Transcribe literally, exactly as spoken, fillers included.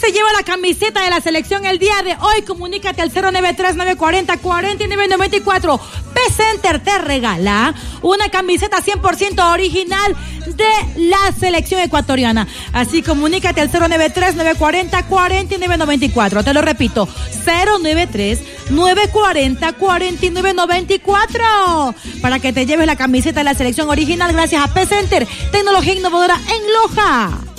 se lleva la camiseta de la selección el día de hoy? Comunícate al cero nueve tres, nueve cuatro cero, cuatro nueve nueve cuatro. P-Center te regala una camiseta cien por ciento original de la selección ecuatoriana. Así comunícate al cero nueve tres, nueve cuatro cero, cuatro nueve nueve cuatro. Te lo repito, cero nueve tres, nueve cuatro cero, cuatro nueve nueve cuatro. Para que te lleves la camiseta de la selección original gracias a P-Center, tecnología innovadora en Loja.